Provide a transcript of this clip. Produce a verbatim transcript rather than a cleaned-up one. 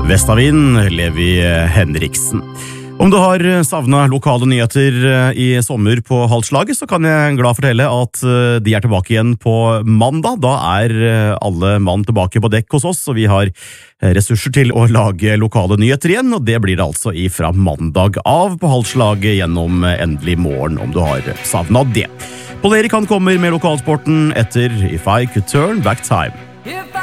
Vestavind, Levi Henriksen. Om du har savnet lokale nyheter i sommer på halvslaget, så kan jeg glad fortelle at de er tilbake igjen på mandag. Da er alle mann tilbake på dekk hos oss, og vi har ressurser til å lage lokale nyheter igjen, og det blir det altså ifra mandag av på halvslaget gjennom Endelig morgen, om du har savnet det. Pål Erik kan komme med lokalsporten etter If I Could Turn Back Time.